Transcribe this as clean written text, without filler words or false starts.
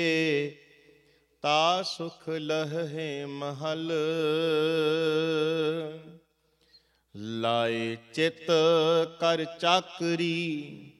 ਤਾ ਸੁਖ ਲਹੈ ਮਹਲ। ਲਾਏ ਚਿਤ ਕਰ ਚਾਕਰੀ